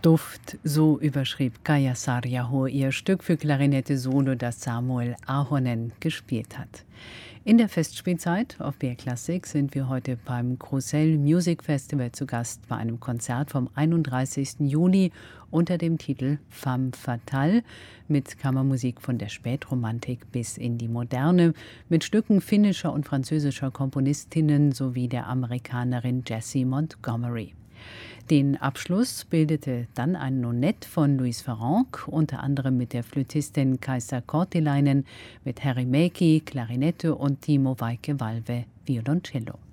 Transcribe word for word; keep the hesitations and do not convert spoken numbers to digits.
Duft, so überschrieb Kaija Saariaho ihr Stück für Klarinette Solo, das Samuel Ahonen gespielt hat. In der Festspielzeit auf B R Classic sind wir heute beim Crusell Music Festival zu Gast bei einem Konzert vom einunddreißigsten Juni unter dem Titel Femme Fatale mit Kammermusik von der Spätromantik bis in die Moderne, mit Stücken finnischer und französischer Komponistinnen sowie der Amerikanerin Jessie Montgomery. Den Abschluss bildete dann ein Nonett von Louis Ferrand, unter anderem mit der Flötistin Kaisa Kortelainen, mit Harry Mäki, Klarinette und Timo Weike-Valve, Violoncello.